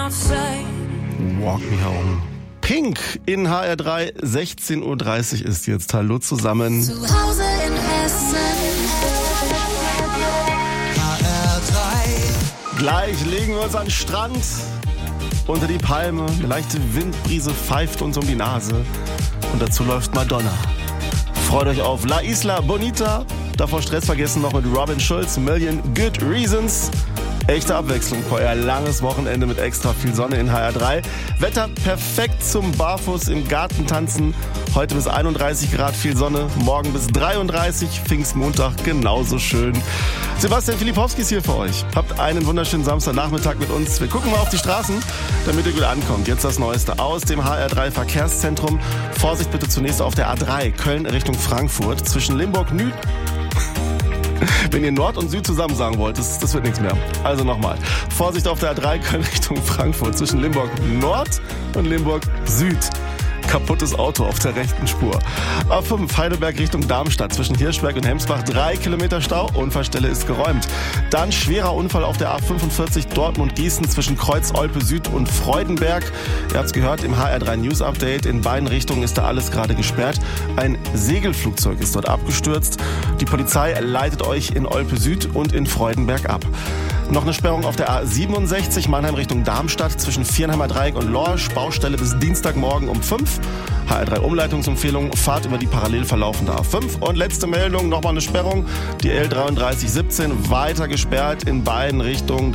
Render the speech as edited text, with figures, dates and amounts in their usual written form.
Walk Me Home. Pink in HR3, 16.30 Uhr ist jetzt. Hallo zusammen. Zu Hause in Hessen. HR3. Gleich legen wir uns an den Strand, unter die Palme. Eine leichte Windbrise pfeift uns um die Nase. Und dazu läuft Madonna. Freut euch auf La Isla Bonita. Davor Stress vergessen noch mit Robin Schulz, Million Good Reasons. Echte Abwechslung für euer langes Wochenende mit extra viel Sonne in HR3. Wetter perfekt zum Barfuß im Garten tanzen. Heute bis 31 Grad viel Sonne, morgen bis 33, Pfingstmontag genauso schön. Sebastian Filipowski ist hier für euch. Habt einen wunderschönen Samstagnachmittag mit uns. Wir gucken mal auf die Straßen, damit ihr gut ankommt. Jetzt das Neueste aus dem HR3 Verkehrszentrum. Vorsicht bitte zunächst auf der A3 Köln Richtung Frankfurt zwischen Limburg-Nü... Wenn ihr Nord und Süd zusammen sagen wollt, das wird nichts mehr. Also nochmal. Vorsicht auf der A3 Köln Richtung Frankfurt zwischen Limburg Nord und Limburg Süd. Kaputtes Auto auf der rechten Spur. A5 Heidelberg Richtung Darmstadt zwischen Hirschberg und Hemsbach 3 Kilometer Stau. Unfallstelle ist geräumt. Dann schwerer Unfall auf der A45 Dortmund-Gießen zwischen Kreuz-Olpe Süd und Freudenberg. Ihr habt es gehört im HR3 News Update. In beiden Richtungen ist da alles gerade gesperrt. Ein Segelflugzeug ist dort abgestürzt. Die Polizei leitet euch in Olpe Süd und in Freudenberg ab. Noch eine Sperrung auf der A67 Mannheim Richtung Darmstadt zwischen Viernheimer Dreieck und Lorsch. Baustelle bis Dienstagmorgen um 5. HR3 Umleitungsempfehlung, Fahrt über die parallel verlaufende A5. Und letzte Meldung, nochmal eine Sperrung. Die L3317 weiter gesperrt in beiden Richtungen.